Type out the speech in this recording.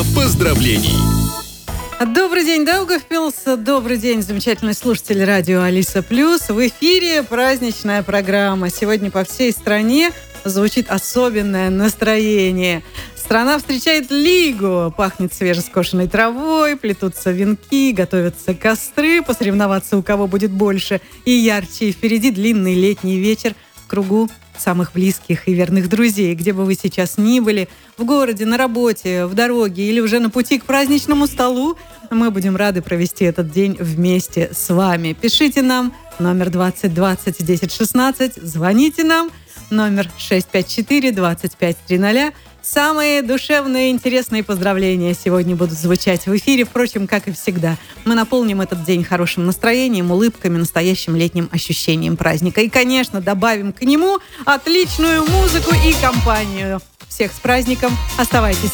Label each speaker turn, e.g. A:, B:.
A: поздравлений.
B: Добрый день, Даугавпилс. Добрый день, замечательный слушатель радио Алиса Плюс. В эфире праздничная программа. Сегодня по всей стране звучит особенное настроение. Страна встречает Лигу. Пахнет свежескошенной травой, плетутся венки, готовятся костры, посоревноваться, у кого будет больше и ярче. И впереди длинный летний вечер в кругу самых близких и верных друзей. Где бы вы сейчас ни были, в городе, на работе, в дороге или уже на пути к праздничному столу, мы будем рады провести этот день вместе с вами. Пишите нам номер 20 20 10 16, звоните нам номер 654 25 300. Самые душевные и интересные поздравления сегодня будут звучать в эфире. Впрочем, как и всегда, мы наполним этот день хорошим настроением, улыбками, настоящим летним ощущением праздника. И, конечно, добавим к нему отличную музыку и компанию. Всех с праздником! Оставайтесь